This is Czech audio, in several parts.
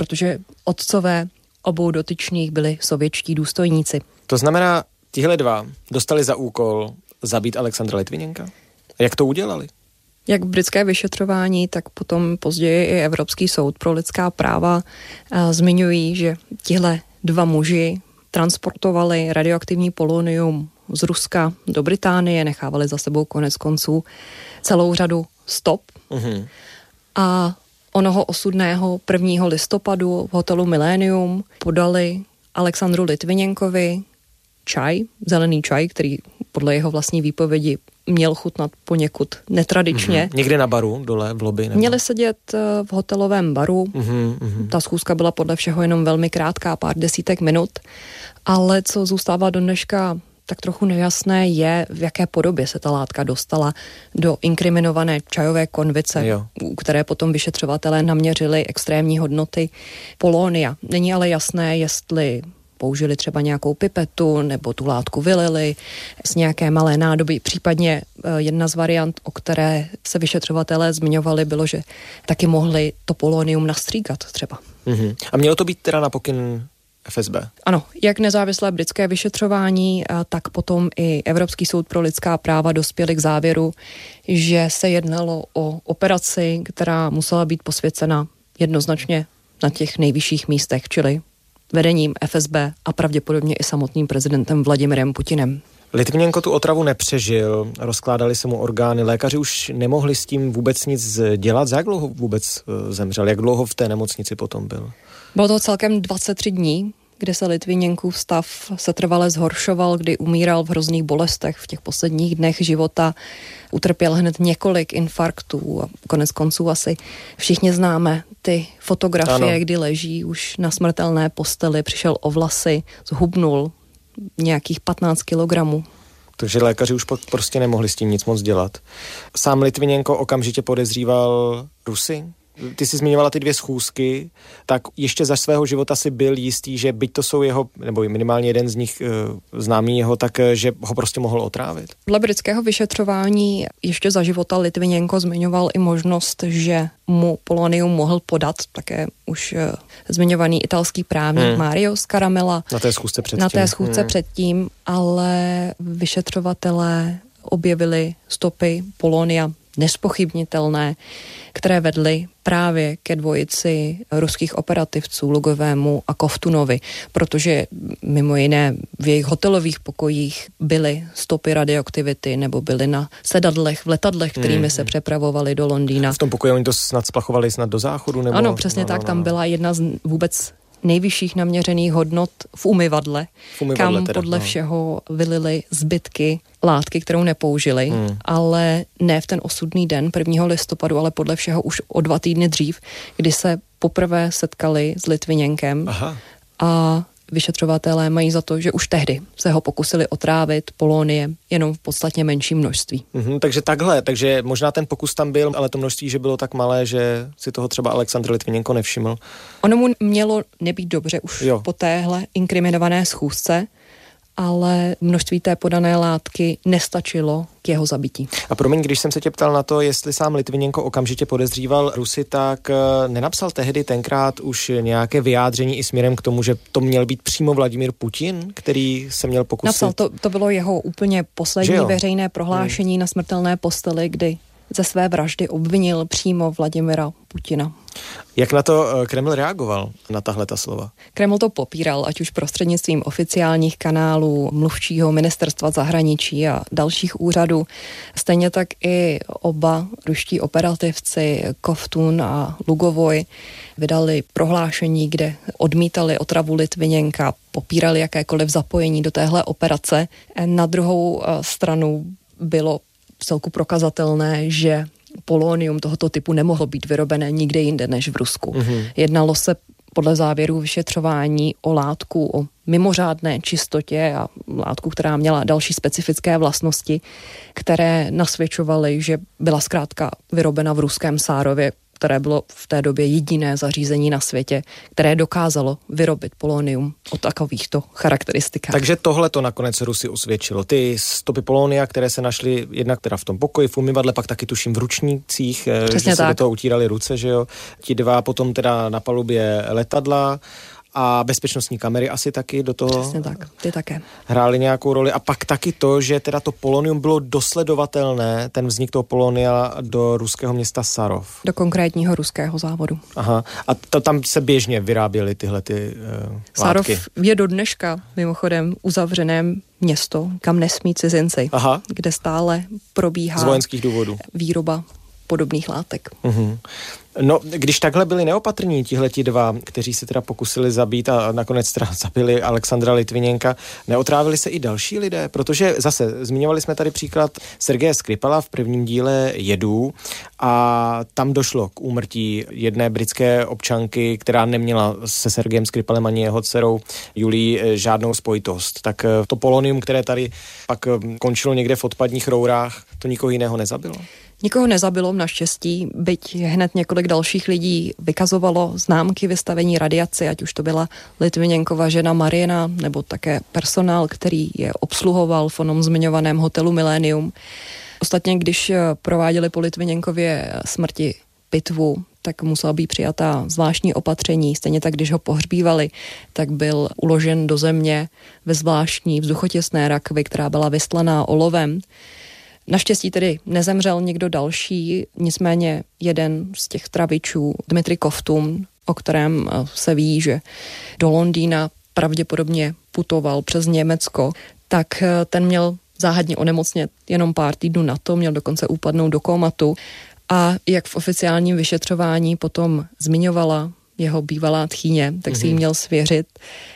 protože otcové obou dotyčných byli sovětští důstojníci. To znamená, tihle dva dostali za úkol zabít Alexandra Litviněnka? Jak to udělali? Jak britské vyšetřování, tak potom později i Evropský soud pro lidská práva zmiňují, že tihle dva muži transportovali radioaktivní polonium z Ruska do Británie, nechávali za sebou konec konců celou řadu stop. A onoho osudného 1. listopadu v hotelu Millennium podali Alexandru Litviněnkovi čaj, zelený čaj, který podle jeho vlastní výpovědi měl chutnat poněkud netradičně. Někde na baru, dole v lobby? Nebo? Měli sedět v hotelovém baru. Ta schůzka byla podle všeho jenom velmi krátká, pár desítek minut, ale co zůstává do dneška tak trochu nejasné je, v jaké podobě se ta látka dostala do inkriminované čajové konvice, u které potom vyšetřovatelé naměřili extrémní hodnoty polónia. Není ale jasné, jestli použili třeba nějakou pipetu nebo tu látku vylili z nějaké malé nádoby. Případně jedna z variant, o které se vyšetřovatelé zmiňovali, bylo, že taky mohli to polonium nastříkat třeba. A mělo to být teda na pokyn FSB? Ano, jak nezávislé britské vyšetřování, tak potom i Evropský soud pro lidská práva dospěli k závěru, že se jednalo o operaci, která musela být posvěcena jednoznačně na těch nejvyšších místech, čili vedením FSB a pravděpodobně i samotným prezidentem Vladimirem Putinem. Litviněnko tu otravu nepřežil, rozkládaly se mu orgány, lékaři už nemohli s tím vůbec nic dělat. Za jak dlouho vůbec zemřel? Jak dlouho v té nemocnici potom byl? Bylo to celkem 23 dní, kde se Litviněnkův stav se trvale zhoršoval, kdy umíral v hrozných bolestech v těch posledních dnech života. Utrpěl hned několik infarktů a konec konců asi všichni známe ty fotografie, kdy leží už na smrtelné posteli, přišel o vlasy, zhubnul nějakých 15 kilogramů. Takže lékaři už prostě nemohli s tím nic moc dělat. Sám Litviněnko okamžitě podezříval Rusy? Ty jsi zmiňovala ty 2 schůzky, tak ještě za svého života si byl jistý, že byť to jsou jeho, nebo minimálně jeden z nich známý jeho, tak že ho prostě mohl otrávit. Dle britského vyšetřování ještě za života Litviněnko zmiňoval i možnost, že mu polonium mohl podat také už zmiňovaný italský právník Mario Scaramella. Na té schůzce předtím. Na té schůzce předtím, ale vyšetřovatelé objevili stopy polonia nespochybnitelné, které vedly právě ke dvojici ruských operativců Lugovému a Kovtunovi, protože mimo jiné v jejich hotelových pokojích byly stopy radioaktivity nebo byly na sedadlech, v letadlech, kterými se přepravovali do Londýna. V tom pokoji oni to snad splachovali snad do záchodu? Nebo? Ano, přesně tak, tam byla jedna z vůbec nejvyšších naměřených hodnot v umyvadle, kam teda, podle všeho vylili zbytky látky, kterou nepoužili, ale ne v ten osudný den 1. listopadu, ale podle všeho už o 2 týdny dřív, kdy se poprvé setkali s Litviněnkem. A vyšetřovatelé mají za to, že už tehdy se ho pokusili otrávit poloniem jenom v podstatně menším množství. Takže takhle, takže možná ten pokus tam byl, ale to množství, že bylo tak malé, že si toho třeba Alexandr Litviněnko nevšiml. Ono mu mělo nebýt dobře už po téhle inkriminované schůzce, ale množství té podané látky nestačilo k jeho zabití. A promiň, když jsem se tě ptal na to, jestli sám Litviněnko okamžitě podezříval Rusy, tak nenapsal tehdy tenkrát už nějaké vyjádření i směrem k tomu, že to měl být přímo Vladimír Putin, který se měl pokusit? Napsal, to bylo jeho úplně poslední veřejné prohlášení na smrtelné posteli, kdy ze své vraždy obvinil přímo Vladimira Putina. Jak na to Kreml reagoval, na tahleta slova? Kreml to popíral, ať už prostřednictvím oficiálních kanálů, mluvčího ministerstva zahraničí a dalších úřadů. Stejně tak i oba ruští operativci Kovtun a Lugovoj vydali prohlášení, kde odmítali otravu Litviněnka, popírali jakékoliv zapojení do téhle operace. Na druhou stranu bylo vcelku prokazatelné, že polonium tohoto typu nemohlo být vyrobené nikde jinde než v Rusku. Jednalo se podle závěrů vyšetřování o látku o mimořádné čistotě a látku, která měla další specifické vlastnosti, které nasvědčovaly, že byla zkrátka vyrobena v ruském Sárově, které bylo v té době jediné zařízení na světě, které dokázalo vyrobit polonium o takovýchto charakteristikách. Takže tohle to nakonec Rusy usvědčilo. Ty stopy polonia, které se našly jednak teda v tom pokoji, v umyvadle, pak taky tuším v ručnících, že se do toho utírali ruce, že jo. Ti dva potom teda na palubě letadla a bezpečnostní kamery asi taky do toho. Přesně tak, ty také. Hrály nějakou roli a pak taky to, že teda to polonium bylo dosledovatelné, ten vznik toho polonia do ruského města Sarov. Do konkrétního ruského závodu. Aha, a tam se běžně vyráběly tyhle Sarov látky. je do dneška mimochodem uzavřené město, kam nesmí cizinci, Aha. kde stále probíhá z vojenských důvodů výroba podobných látek. Mhm. No, když takhle byli neopatrní tihleti dva, kteří se teda pokusili zabít a nakonec teda zabili Alexandra Litviněnka, neotrávili se i další lidé? Protože zase, zmiňovali jsme tady příklad Sergeje Skripala v prvním díle Jedů a tam došlo k úmrtí jedné britské občanky, která neměla se Sergejem Skripalem ani jeho dcerou Julí žádnou spojitost. Tak to polonium, které tady pak končilo někde v odpadních rourách, to nikoho jiného nezabilo? Nikoho nezabilo, naštěstí, byť hned několik dalších lidí vykazovalo známky vystavení radiaci, ať už to byla Litviněnkova žena Mariana, nebo také personál, který je obsluhoval v onom zmiňovaném hotelu Millennium. Ostatně, když prováděli po Litviněnkově smrti pitvu, tak musela být přijatá zvláštní opatření. Stejně tak, když ho pohřbívali, tak byl uložen do země ve zvláštní vzduchotěsné rakvi, která byla vystlaná olovem. Naštěstí tedy nezemřel někdo další, nicméně jeden z těch travičů, Dmitry Kovtun, o kterém se ví, že do Londýna pravděpodobně putoval přes Německo, tak ten měl záhadně onemocnět jenom pár týdnů na to, měl dokonce upadnout do kómatu a jak v oficiálním vyšetřování potom zmiňovala jeho bývalá tchýně, tak si jí měl svěřit,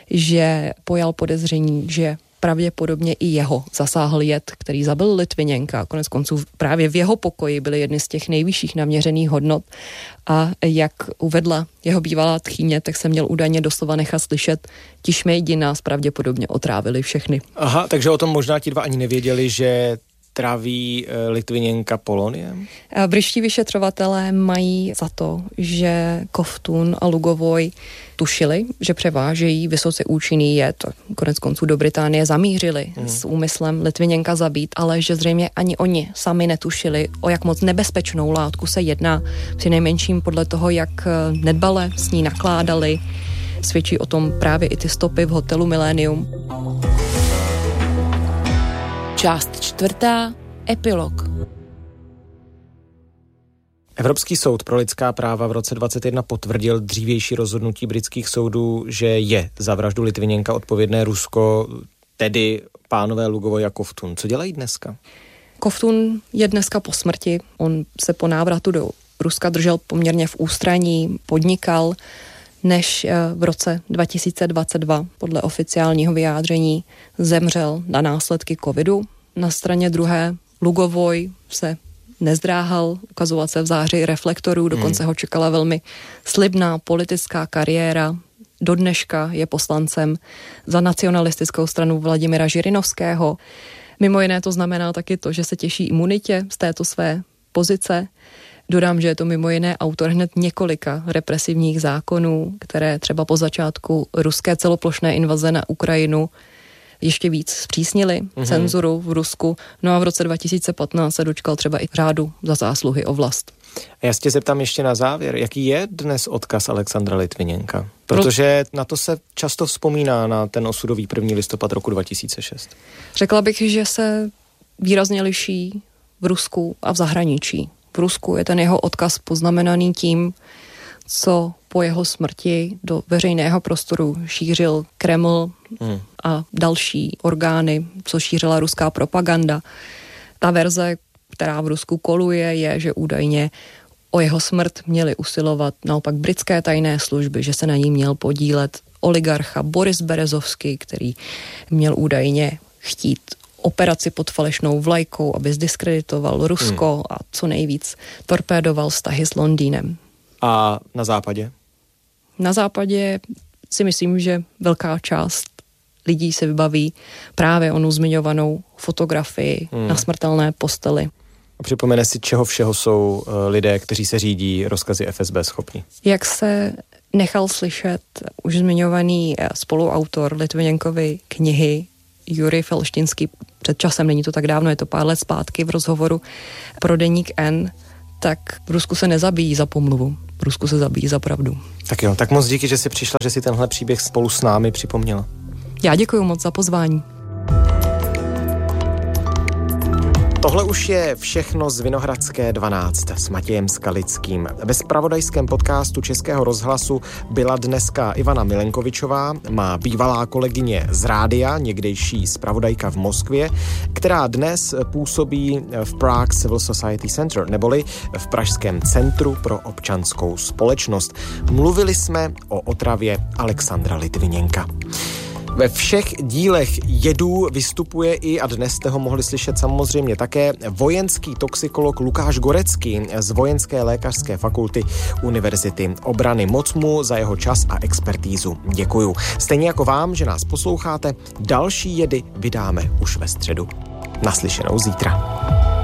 že pojal podezření, že pravděpodobně i jeho zasáhl jed, který zabil Litviněnka. Konec konců právě v jeho pokoji byly jedny z těch nejvyšších naměřených hodnot a jak uvedla jeho bývalá tchýně, tak se měl údajně doslova nechat slyšet: ti šmejdi nás pravděpodobně otrávili všechny. Aha, takže o tom možná ti dva ani nevěděli, že tráví Litviněnka poloniem? Britští vyšetřovatelé mají za to, že Kovtun a Lugovoj tušili, že převážejí vysoce účinný jed. Konec konců do Británie zamířili s úmyslem Litviněnka zabít, ale že zřejmě ani oni sami netušili, o jak moc nebezpečnou látku se jedná. Přinejmenším podle toho, jak nedbale s ní nakládali, svědčí o tom právě i ty stopy v hotelu Millennium. Část 4. Epilog. Evropský soud pro lidská práva v roce 2021 potvrdil dřívější rozhodnutí britských soudů, že je za vraždu Litviněnka odpovědné Rusko, tedy pánové Lugovoj a Kovtun. Co dělají dneska? Kovtun je dneska po smrti. On se po návratu do Ruska držel poměrně v ústraní, podnikal, než v roce 2022 podle oficiálního vyjádření zemřel na následky covidu. Na straně druhé Lugovoj se nezdráhal ukazovat se v záři reflektorů, dokonce ho čekala velmi slibná politická kariéra. Do dneška je poslancem za nacionalistickou stranu Vladimira Žirinovského. Mimo jiné to znamená taky to, že se těší imunitě z této své pozice. Dodám, že je to mimo jiné autor hned několika represivních zákonů, které třeba po začátku ruské celoplošné invaze na Ukrajinu ještě víc zpřísnili cenzuru v Rusku. No a v roce 2015 se dočkal třeba i řádu za zásluhy o vlast. A já se tě zeptám ještě na závěr, jaký je dnes odkaz Alexandra Litviněnka? Protože na to se často vzpomíná, na ten osudový 1. listopad roku 2006. Řekla bych, že se výrazně liší v Rusku a v zahraničí. V Rusku je ten jeho odkaz poznamenaný tím, co po jeho smrti do veřejného prostoru šířil Kreml a další orgány, co šířila ruská propaganda. Ta verze, která v Rusku koluje, je, že údajně o jeho smrt měly usilovat naopak britské tajné služby, že se na ní měl podílet oligarcha Boris Berezovský, který měl údajně chtít operaci pod falešnou vlajkou, aby zdiskreditoval Rusko a co nejvíc torpédoval vztahy s Londýnem. A na západě? Na západě si myslím, že velká část lidí se vybaví právě onu zmiňovanou fotografii na smrtelné posteli. A připomene si, čeho všeho jsou lidé, kteří se řídí rozkazy FSB, schopni. Jak se nechal slyšet už zmiňovaný spoluautor Litviněnkovy knihy Jurij Felštinský před časem, není to tak dávno, je to pár let zpátky v rozhovoru pro deník N, tak v Rusku se nezabíjí za pomluvu, v Rusku se zabíjí za pravdu. Tak jo, tak moc díky, že jsi přišla, že si tenhle příběh spolu s námi připomněla. Já děkuji moc za pozvání. Tohle už je všechno z Vinohradské 12 s Matějem Skalickým. Ve zpravodajském podcastu Českého rozhlasu byla dneska Ivana Milenkovičová, má bývalá kolegyně z rádia, někdejší zpravodajka v Moskvě, která dnes působí v Prague Civil Society Center, neboli v Pražském centru pro občanskou společnost. Mluvili jsme o otravě Alexandra Litviněnka. Ve všech dílech Jedů vystupuje i, a dnes jste ho mohli slyšet samozřejmě také, vojenský toxikolog Lukáš Gorecký z Vojenské lékařské fakulty Univerzity obrany. Moc mu za jeho čas a expertízu děkuju. Stejně jako vám, že nás posloucháte, další Jedy vydáme už ve středu. Naslyšenou zítra.